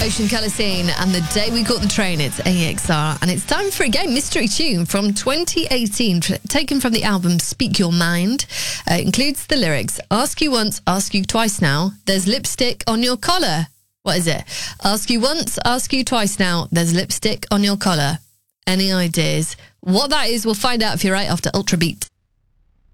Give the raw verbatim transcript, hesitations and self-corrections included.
Ocean Colour Scene and The Day We Caught the Train. It's A X R, and it's time for a game mystery tune from twenty eighteen, taken from the album Speak Your Mind. Uh, it includes the lyrics, ask you once, ask you twice now, there's lipstick on your collar. What is it? Ask you once, ask you twice now, there's lipstick on your collar. Any ideas? What that is, we'll find out if you're right after Ultra Beat.